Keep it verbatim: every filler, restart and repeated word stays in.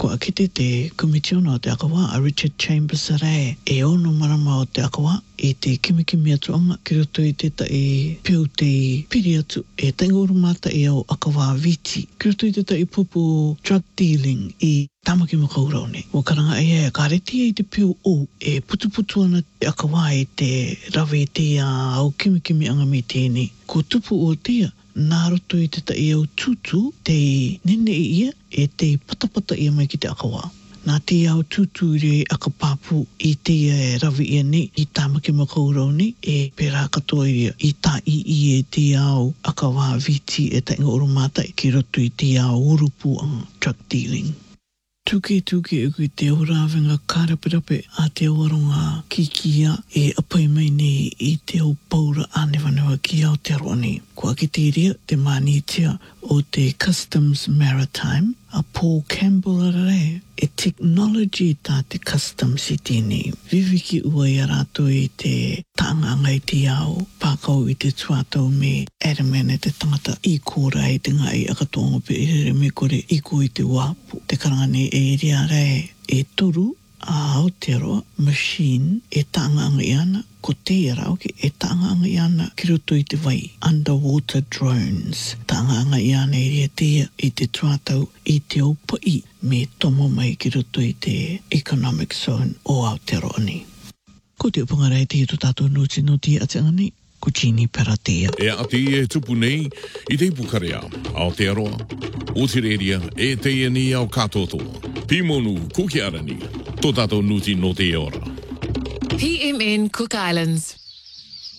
Ko akite te komitiona o te akawa a Richard Chambers re e ono marama o te akawa e te kimikimi atuanga ki roto i te ta e piu te piri atu e taingoru mata e au akawa viti ki roto i te ta i pupu drug dealing i tamaki makaurau ne. O karanga e e kareti e te piu o e putuputu ana te akawa e te rawe te a au kimikimi anga me tēne. Ko tupu o tia nā roto i te ta i au tutu te nene i ia e te patapata ia mai ki te akawa. Nā te au tutu re akapapu i te e rawi ia ne i tāmaki makaurau ne e pērā katoa ia i tā i i e te au akawa viti e ta inga oromata ki roto i te au urupu ang drug dealing. Tuke tuke uku te urawenga karapirape a te awaronga kikia e apai mai nei i te au paura anewanewa ki Aotearoa nei. Kua ki te rea te manitia o te Customs Maritime a Paul Campbell re e technology tā te customs i tēnei. Viviki ua i arato i te taanganga i te ao, pākau i te tuatau me Adamana te tangata i kōra i te ngai akatonga pe i re me kore i ko i te wapu. Te karangane e rea re e toru a Aotearoa machine e taanganga i ana, ko te rao ki e taanganga i ana ki roto i te wai, underwater drones. Taanganga i ana i rea tea i te tuatau i te aupai me tomo mai ki roto i te economic zone o Aotearoa ni. Ko te upangarei te ito tātou noti noti atianga ni, ko Jeannie Paratea. E ati e tupu nei i te Pukarea, Aotearoa, o te reria e te ni au katotoa. Pimonu Kuki Arani, tō tātou noti noti e ora. P M N Cook Islands.